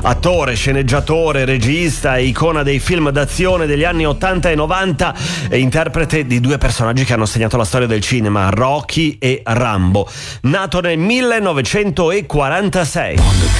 attore, sceneggiatore, regista e icona dei film d'azione degli anni 80 e 90 e interprete di due personaggi che hanno segnato la storia del cinema, Rocky e Rambo. Nato nel 1946.